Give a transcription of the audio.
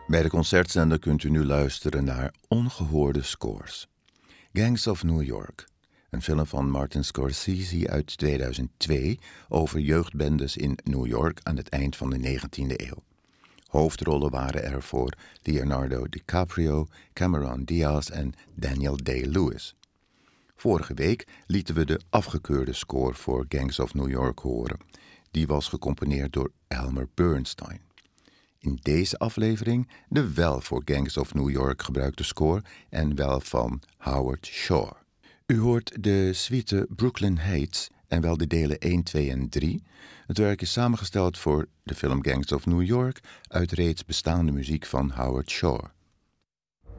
Bij de concertzender kunt u nu luisteren naar ongehoorde scores. Gangs of New York, een film van Martin Scorsese uit 2002 over jeugdbendes in New York aan het eind van de 19e eeuw. Hoofdrollen waren er voor Leonardo DiCaprio, Cameron Diaz en Daniel Day-Lewis. Vorige week lieten we de afgekeurde score voor Gangs of New York horen. Die was gecomponeerd door Elmer Bernstein. In deze aflevering de wel voor Gangs of New York gebruikte score en wel van Howard Shore. U hoort de suite Brooklyn Heights en wel de delen 1, 2 en 3. Het werk is samengesteld voor de film Gangs of New York uit reeds bestaande muziek van Howard Shore.